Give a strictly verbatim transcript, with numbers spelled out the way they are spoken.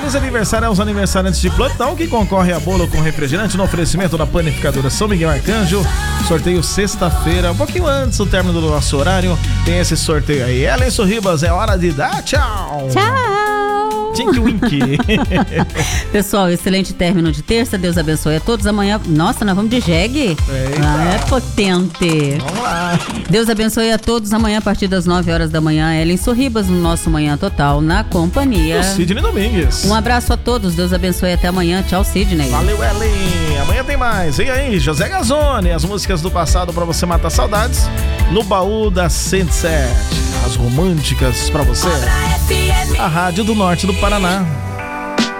Feliz aniversário aos aniversariantes de plantão que concorre a bolo com refrigerante no oferecimento da Panificadora São Miguel Arcanjo. Sorteio sexta-feira, um pouquinho antes do término do nosso horário. Tem esse sorteio aí. Ellen Sorribas, é hora de dar tchau. Tchau. Tink Wink. Pessoal, excelente término de terça. Deus abençoe a todos. Amanhã, nossa, nós vamos de jegue. Ah, é potente. Vamos lá. Deus abençoe a todos. Amanhã, a partir das nove horas da manhã, Ellen Sorribas, no nosso Manhã Total, na companhia O Sidney Domingues. Um abraço a todos. Deus abençoe até amanhã. Tchau, Sidney. Valeu, Ellen. Amanhã tem mais. E aí, José Gazzoni, as músicas do passado pra você matar saudades no baú da cento e sete. As românticas pra você. A Rádio do Norte do Paraná.